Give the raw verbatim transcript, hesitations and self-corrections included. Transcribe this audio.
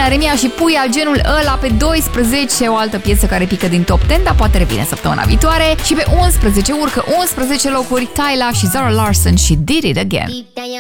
Nina, Remia și Puia, genul ăla pe doisprezece, o altă piesă care pică din top zece, dar poate revine săptămâna viitoare. Și pe unsprezece urcă unsprezece locuri Tyla și Zara Larsson și Did It Again.